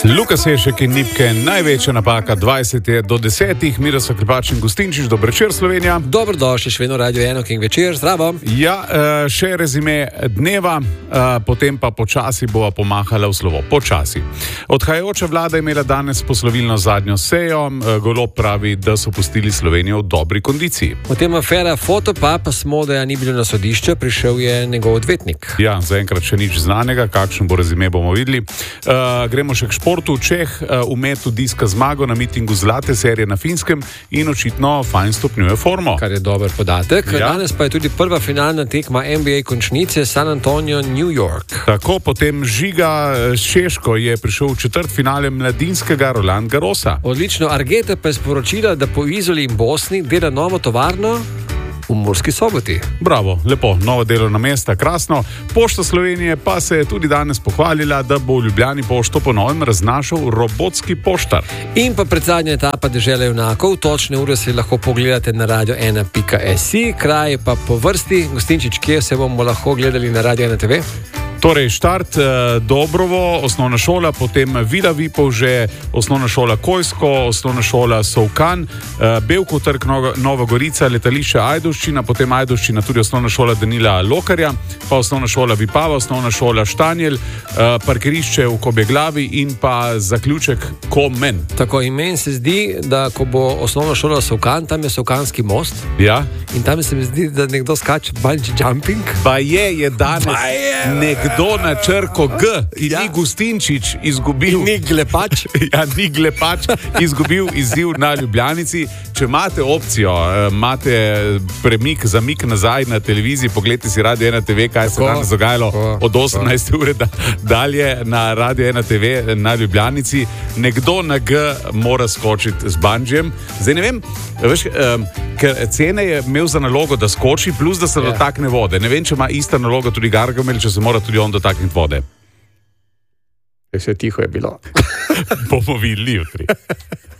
Luka Sešek in Nipke, največja napaka 20:10, Miroslav Klepač in Gustinčič, dober večer Slovenija. Dobrodošli, še vedno Radio 1, King večer, zdravo. Ja, še rezime dneva, potem pa počasi bova pomahala v slovo, počasi. Odhajajoča vlada je imela danes poslovilno zadnjo sejo, Golob pravi, da so pustili Slovenijo v dobri kondiciji. Potem afera Fotopub, smo, da ni bilo na sodišče, prišel je njegov odvetnik. Ja, zaenkrat še nič znanega, kakšen bo rezime, bomo videli. Gremo še k športu. Čeh v metu diska zmago na mitingu zlate serije na Finskem in očitno fajn stopnjuje formo. Kar je dober podatek. Ja. Danes pa je tudi prva finalna tekma NBA končnice San Antonio, New York. Tako, potem Žiga Šeško je prišel v četrtfinale mladinskega Roland Garrosa. Odlično, Argeta pa je sporočila, da po Izoli in Bosni dela novo tovarno v Murski Soboti. Bravo, lepo, novo delovno mesto, krasno. Pošta Slovenije pa se je tudi danes pohvalila, da bo v Ljubljani pošto po novem raznašal robotski poštar. In pa predzadnja etapa Dežele junakov, točne ure si lahko pogledate na radio1.si, kraj pa po vrsti. Gustinčič, kje se bomo lahko gledali na Radio 1 TV? Torej, štart Dobrovo, osnovna šola, potem Vila Vipavže, osnovna šola Kojsko, osnovna šola Sovkan, Bevkov trg, Nova Gorica, letališče Ajdovščina, potem Ajdovščina, tudi osnovna šola Danila Lokarja, pa osnovna šola Vipava, osnovna šola Štanjel, parkirišče v Kobeglavi in pa zaključek Komen. Tako, in meni se zdi, da ko bo osnovna šola Sovkan, tam je Sovkanski most. Ja. In tam se mi zdi, da nekdo skače bungee jumping. Pa je danes nekdo na črko G in Ja. ni Gustinčič izgubil. Ni Glepač. Ja, ni Glepač izgubil izziv na Ljubljanici. Če imate opcijo, imate premik, zamik nazaj na televiziji, pogledajte si Radio 1 TV, kaj se danes dogajalo od 18. ure dalje na Radio 1 TV na Ljubljanici. Nekdo na G mora skočiti z bungee. Zdaj ne vem, veš, ker cene je imel za nalogo, da skoči, plus da se dotakne vode. Ne vem, če ima ista naloga tudi Gargamel, če se mora tudi on dotakniti vode. Vse tiho je bilo. Bomo videli jutri.